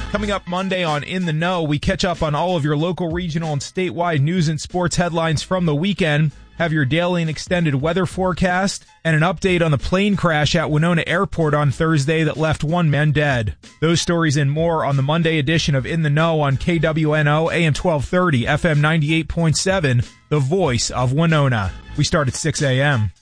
Coming up Monday on In the Know, we catch up on all of your local, regional, and statewide news and sports headlines from the weekend, have your daily and extended weather forecast, and an update on the plane crash at Winona Airport on Thursday that left one man dead. Those stories and more on the Monday edition of In the Know on KWNO AM 1230, FM 98.7, the voice of Winona. We start at 6 a.m.